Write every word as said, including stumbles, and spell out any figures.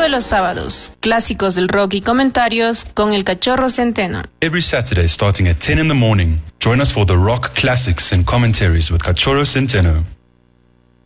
Todos los sábados, clásicos del rock y comentarios con el Cachorro Centeno. Every Saturday starting at ten in the morning, join us for the rock classics and commentaries with Cachorro Centeno.